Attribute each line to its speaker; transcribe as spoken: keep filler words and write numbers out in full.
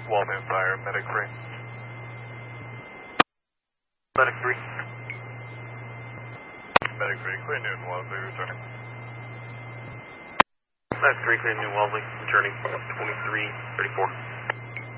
Speaker 1: Walnut Fire, Medic three.
Speaker 2: Medic three.
Speaker 1: Medic three, clear Newton Wellesley, returning.
Speaker 2: Medic three, clear Newton Wellesley, returning twenty-three thirty-four.